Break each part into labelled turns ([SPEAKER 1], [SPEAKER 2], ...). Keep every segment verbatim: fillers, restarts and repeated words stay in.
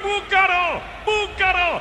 [SPEAKER 1] Búcaro, Búcaro,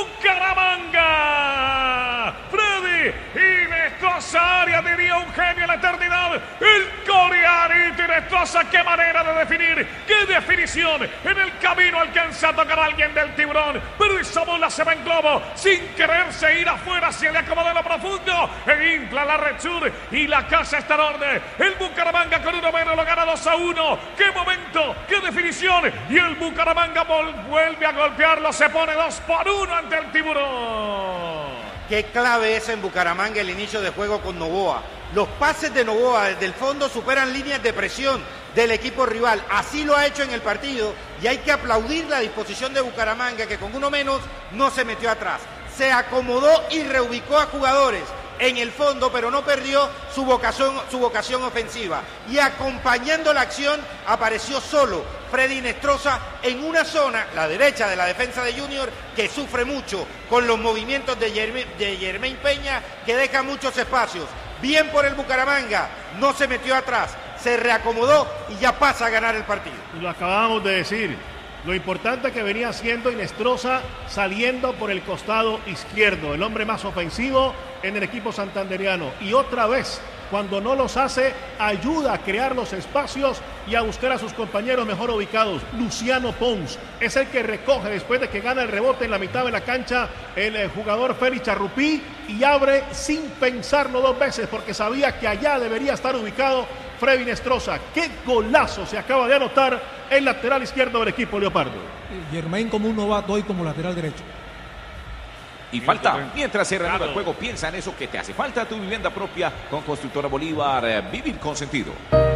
[SPEAKER 1] Bucaramanga. Freddy Inestrosa, área, diría un genio en la eternidad. El coreanito Inestrosa, qué manera de definir, qué definición. En el camino alcanza a tocar a alguien del Tiburón, pero esa bola se va en globo, sin quererse ir afuera, se le acomoda en lo profundo, e infla la red sur y la casa está en orden. El Bucaramanga con uno menos lo gana dos a uno. Qué momento, qué definición, y el Bucaramanga vuelve a golpearlo, se pone dos por uno ante el Tiburón.
[SPEAKER 2] Qué clave es en Bucaramanga el inicio de juego con Novoa. Los pases de Novoa desde el fondo superan líneas de presión del equipo rival. Así lo ha hecho en el partido y hay que aplaudir la disposición de Bucaramanga, que con uno menos no se metió atrás. Se acomodó y reubicó a jugadores en el fondo, pero no perdió su vocación, su vocación ofensiva. Y acompañando la acción apareció solo Freddy Inestrosa en una zona, la derecha de la defensa de Junior, que sufre mucho con los movimientos de Germain, de Germain Peña, que deja muchos espacios. Bien por el Bucaramanga, no se metió atrás, se reacomodó y ya pasa a ganar el partido.
[SPEAKER 3] Lo acabamos de decir. Lo importante que venía haciendo Inestrosa saliendo por el costado izquierdo, el hombre más ofensivo en el equipo santanderiano. Y otra vez, cuando no los hace, ayuda a crear los espacios y a buscar a sus compañeros mejor ubicados. Luciano Pons es el que recoge después de que gana el rebote en la mitad de la cancha el eh, jugador Félix Charrupí, y abre sin pensarlo dos veces porque sabía que allá debería estar ubicado Freddy Inestrosa. ¡Qué golazo se acaba de anotar el lateral izquierdo del equipo leopardo!
[SPEAKER 4] Germain como un novato hoy como lateral derecho.
[SPEAKER 5] Y falta, mientras se reanuda el juego, piensa en eso que te hace falta, tu vivienda propia con Constructora Bolívar, eh, vivir con sentido.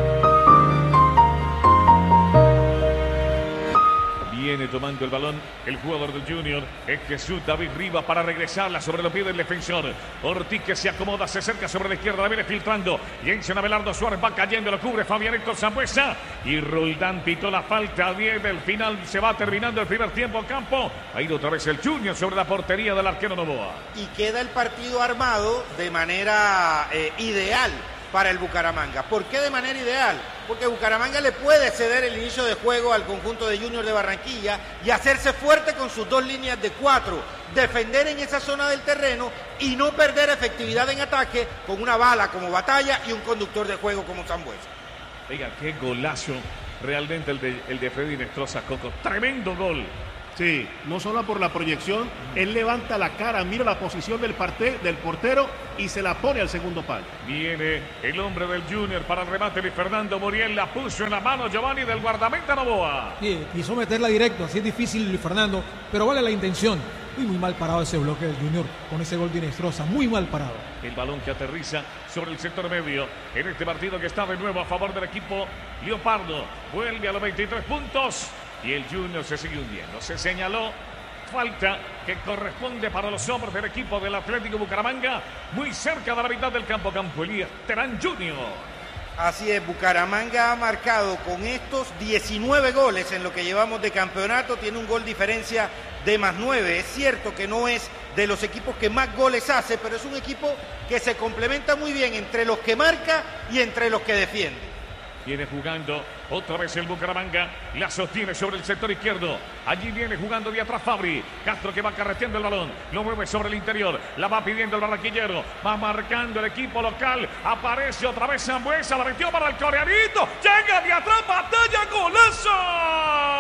[SPEAKER 1] Viene tomando el balón el jugador del Junior, es Jesús David Rivas, para regresarla sobre los pies del defensor. Ortiz, que se acomoda, se acerca sobre la izquierda, la viene filtrando. Jensen Abelardo Suárez va cayendo, lo cubre Fabián Héctor Zambuesa. Y Roldán pitó la falta a diez del final. Se va terminando el primer tiempo a campo. Ha ido otra vez el Junior sobre la portería del arquero Novoa.
[SPEAKER 2] Y queda el partido armado de manera eh, ideal para el Bucaramanga. ¿Por qué de manera ideal? Porque Bucaramanga le puede ceder el inicio de juego al conjunto de Junior de Barranquilla y hacerse fuerte con sus dos líneas de cuatro, defender en esa zona del terreno y no perder efectividad en ataque con una bala como Batalla y un conductor de juego como Zambuesa.
[SPEAKER 1] Oiga, qué golazo realmente el de, el de Freddy Inestrosa, Coco. Tremendo gol.
[SPEAKER 3] Sí, no solo por la proyección, él levanta la cara, mira la posición del, parte, del portero y se la pone al segundo palo.
[SPEAKER 1] Viene el hombre del Junior para el remate de Fernando Muriel, la puso en la mano Giovanni del guardameta Novoa.
[SPEAKER 4] Sí, quiso meterla directo, así es difícil Luis Fernando, pero vale la intención. Muy, muy mal parado ese bloque del Junior con ese gol de Inestrosa, muy mal parado.
[SPEAKER 1] El balón que aterriza sobre el sector medio en este partido que está de nuevo a favor del equipo Leopardo. Vuelve a los veintitrés puntos. Y el Junior se sigue hundiendo. Se señaló falta que corresponde para los hombres del equipo del Atlético Bucaramanga, muy cerca de la mitad del campo. Campo Elías Terán Junior.
[SPEAKER 2] Así es, Bucaramanga ha marcado con estos diecinueve goles en lo que llevamos de campeonato. Tiene un gol diferencia de más nueve. Es cierto que no es de los equipos que más goles hace, pero es un equipo que se complementa muy bien entre los que marca y entre los que defiende.
[SPEAKER 1] Viene jugando otra vez el Bucaramanga, la sostiene sobre el sector izquierdo. Allí viene jugando de atrás Fabri. Castro, que va carreteando el balón, lo mueve sobre el interior, la va pidiendo el barranquillero, va marcando el equipo local. Aparece otra vez Zambuesa, la metió para el coreanito, llega de atrás, Batalla, golazo.